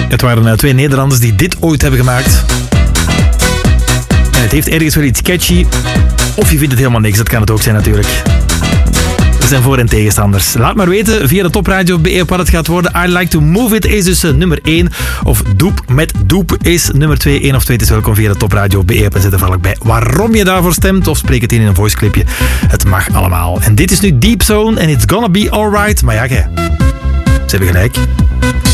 Het waren 2 Nederlanders die dit ooit hebben gemaakt. En het heeft ergens wel iets catchy. Of je vindt het helemaal niks, dat kan het ook zijn natuurlijk. Er zijn voor- en tegenstanders. Laat maar weten via de topradio.be wat het gaat worden. I Like To Move It is dus nummer 1. Of Doep met Doep is nummer 2. 1 of 2 is welkom via de topradio.be. En zet er vooral bij waarom je daarvoor stemt. Of spreek het in een voiceclipje. Het mag allemaal. En dit is nu Deep Zone en It's Gonna Be Alright. Maar ja, ze hebben gelijk.